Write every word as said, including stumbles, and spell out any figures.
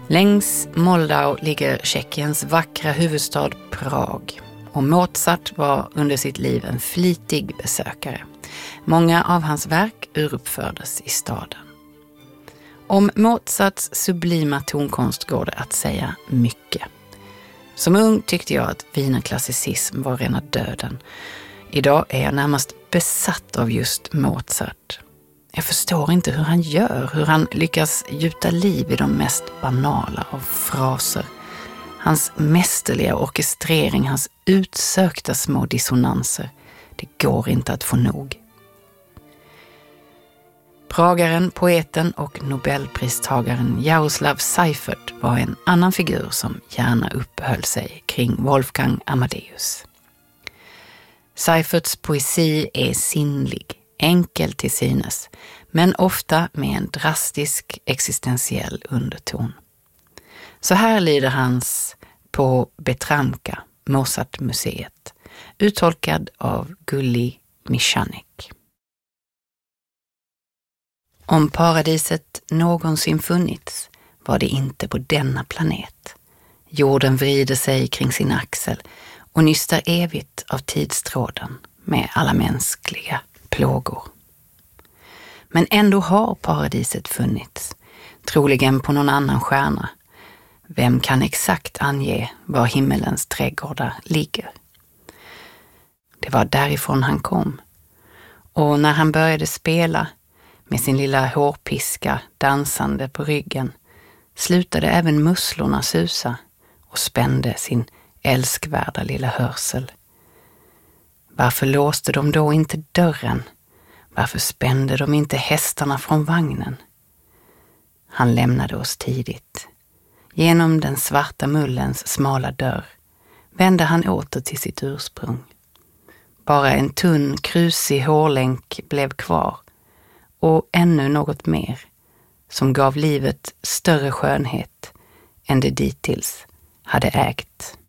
Längs Moldau ligger Tjeckiens vackra huvudstad Prag. Och Mozart var under sitt liv en flitig besökare. Många av hans verk uruppfördes i staden. Om Mozarts sublima tonkonst går det att säga mycket. Som ung tyckte jag att wienerklassicism var rena döden. Idag är jag närmast besatt av just Mozart. Jag förstår inte hur han gör, hur han lyckas gjuta liv i de mest banala av fraser. Hans mästerliga orkestrering, hans utsökta små dissonanser. Det går inte att få nog. Pragaren, poeten och nobelpristagaren Jaroslav Seifert var en annan figur som gärna uppehöll sig kring Wolfgang Amadeus. Seiferts poesi är sinnlig, enkel till synes, men ofta med en drastisk existentiell underton. Så här lyder hans På Betramka, Mozartmuseet, uttolkad av Gulli Michanek. Om paradiset någonsin funnits var det inte på denna planet. Jorden vrider sig kring sin axel och nystar evigt av tidstråden med alla mänskliga plågor. Men ändå har paradiset funnits, troligen på någon annan stjärna. Vem kan exakt ange var himmelens trädgårdar ligger? Det var därifrån han kom. Och när han började spela med sin lilla hårpiska dansande på ryggen slutade även musslorna susa och spände sin älskvärda lilla hörsel. Varför låste de då inte dörren? Varför spände de inte hästarna från vagnen? Han lämnade oss tidigt. Genom den svarta mullens smala dörr vände han åter till sitt ursprung. Bara en tunn, krusig hårlänk blev kvar och ännu något mer som gav livet större skönhet än det dittills hade ägt.